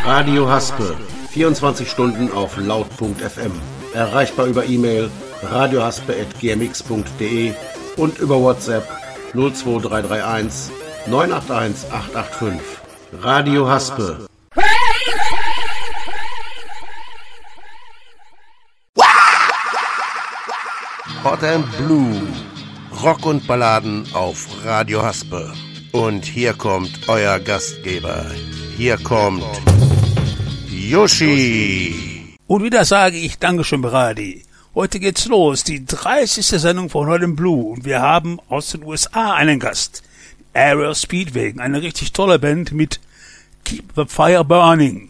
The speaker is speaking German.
Radio Haspe, 24 Stunden auf laut.fm. Erreichbar über E-Mail radiohaspe@gmx.de und über WhatsApp 02331 981 885. Radio Haspe. Hot and Blue. Rock und Balladen auf Radio Haspe. Und hier kommt euer Gastgeber. Hier kommt Yoshi. Und wieder sage ich Dankeschön, Brady. Heute geht's los, die 30. Sendung von Hot and Blue. Und wir haben aus den USA einen Gast. Aerial Speedwagon, eine richtig tolle Band mit Keep the Fire Burning.